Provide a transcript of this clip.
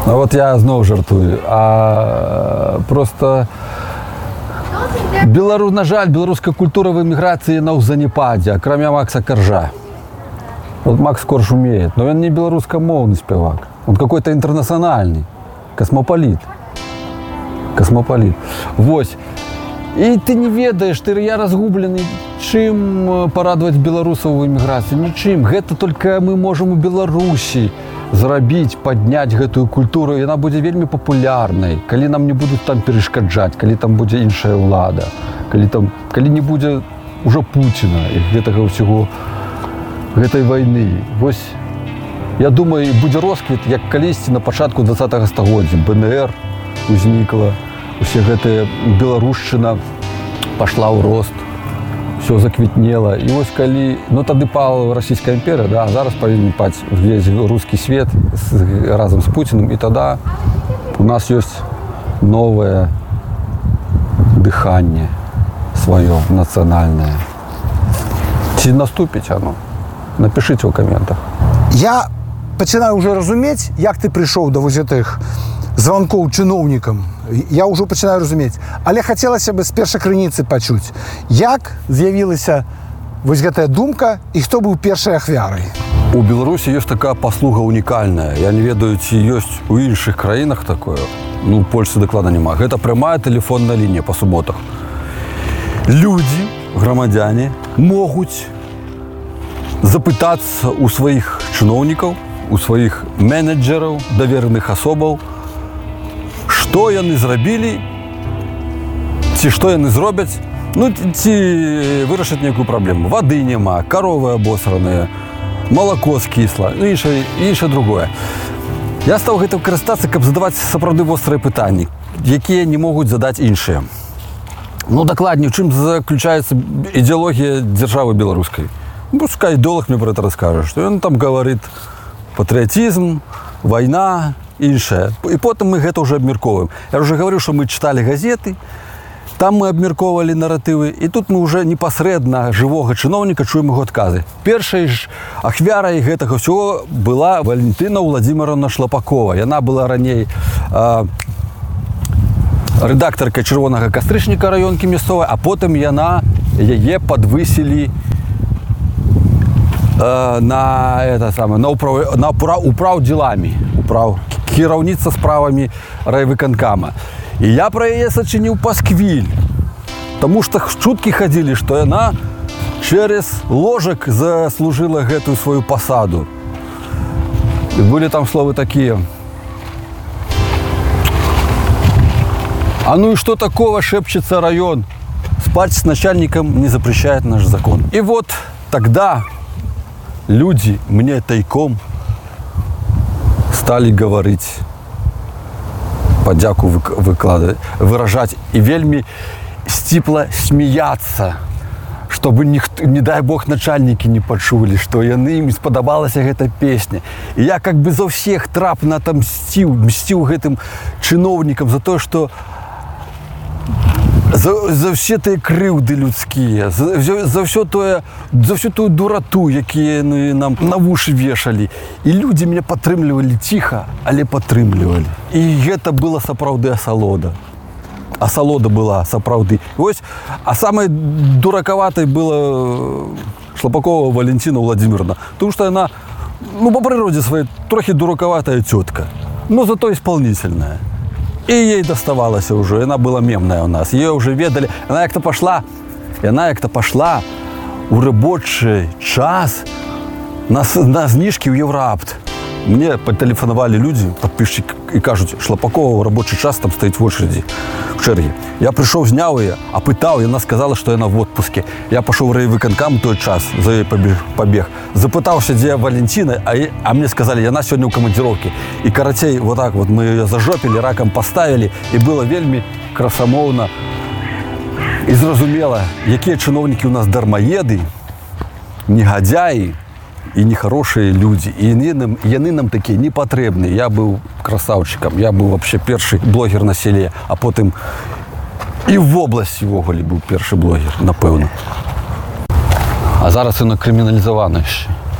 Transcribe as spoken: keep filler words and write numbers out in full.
Ну от я знову жартую, а просто Белару... на жаль, беларуская культура в эміграцыі на ў занепадзе, акрамя Макса Коржа. Вот Макс Корж умеет, но он не белорусскомовный спевак, он какой-то интернациональный, космополит. Космополит. Вось. І ты не ведаеш, ты я разгублены, чым парадаваць беларусаў у эміграцыі, нічым. Гэта толькі мы можам у Беларусі зрабіць, падняць гэтую культуру, яна будзе вельмі папулярнай, калі нам не будуць там перашкаджаць, калі там будзе іншая ўлада, калі там, калі не будзе ўжо Пуціна і гэтага ўсяго, гэтай вайны. Вось, я думаю, будзе росквіт, як калісьці на пачатку двадцатага стагоддзя. бэ эн эр узнікла, усе гэтая беларушчына пашла ў рост, все заквітнела. І вось калі, ну тады пала расійская імперія, да, а зараз павінен паць увесь рускі свет з, разам з Пуціным, і тада у нас ёсць новае дыханне сваё нацыянальнае. Ці наступіць оно? Напішыце ў каментах. Я пачынаю ўжо разумець, як ты прыйшоў да вось гэтых званкоў чыноўнікам. Я ўжо пачынаю разумець. Але хацелася бы з першай крыніцы пачуць, як з'явілася вось гэтая думка і хто быў першай ахвярай? У Беларусі ёсць такая паслуга унікальная. Я не ведаю, ці ёсць у іншых краінах такое. Ну, у Польшцы дакладна няма. Гэта прямая тэлефонная лінія па суботах. Людзі, грамадзяне, могуць запытацца ў сваіх чыноўнікаў, у сваіх менеджераў, давераных асобаў, што яны зрабілі, ці што яны зробяць, ну, ці вырашаць нейкую праблему. Вады няма, каровы абосраныя, малако скісла, ну, іншае, іншае другое. Я стаў гэтым карыстацца, каб задаваць сапраўды вострыя пытанні, якія не могуць задаць іншыя. Ну, дакладней, у чым заключаецца ідэалогія дзяржавы беларускай? Пускай идеолог мне про это расскажет, что он там говорит патриотизм, война, іншае. И потом мы это уже обмерковываем. Я уже говорил, что мы читали газеты, там мы обмерковывали нарративы, и тут мы уже непосредственно живого чиновника чуем его отказы. Першай ж ахвярай гэтага всего была Валентина Владимировна Шлапакова. Яна была раней э, редакторка «Червонага кастрычніка» раёнкі мясцовай, а потом яна яе подвысили на это самое, на управ, на управ, управ делами, управ, кіраўніца справами райвыканкама. И я про яе сочинил пасквиль, потому что чутки ходили, что она через ложек заслужила гэтую свою посаду. И были там словы такие: а ну и что такого, шепчется район, спать с начальником не запрещает наш закон. И вот тогда люди мне тайком стали говорить, подяку выкладывать, выражать и вельми стипла смеяться, чтобы ніхто, не дай бог, начальники не пачулі, что яны ім спадабалася эта песня. И я как бы за всех трапна отомстил, мстил гэтым чиновникам за то, что За, за все тыя крыўды людскія, за, за, все тое, за всю тую дурату, якія ну, нам на вушы вешалі. І людзі мяне падтрымлівалі ціха, але падтрымлівалі. І гэта была сапраўды асалода. Асалода была сапраўды. Вось, а самай дуракаватай была Шлапакова Валентина Владимировна, тому што яна, ну, по прыродзе сваёй трохі дуракаватая цётка, но зато исполнительная. И ей доставалось уже, она была мемная у нас, ее уже ведали, она як-то пошла, и она як-то пошла у рабочий час на, на знижки в Еврапт. Мне потелефоновали люди, подписчики, и кажут, Шлапакова в рабочий час там стоит в очереди, в черге. Я пришел, знял ее, опытал, и она сказала, что она в отпуске. Я пошел в райвыканкам тот час, за ей побег. Запытался, где Валентина, а, а мне сказали, она сегодня у командировки. И коротей, вот так вот мы ее зажопили, раком поставили, и было вельми красамоўна и зразумела, якія чиновники у нас дармоеды, негодяи, и нехорошие люди. И яны, яны нам такие непотребные. Я был красавчиком, я был вообще перший блогер на селе, а потом и в области ввогуле был перший блогер, напевно. А зараз воно криміналізовано ще.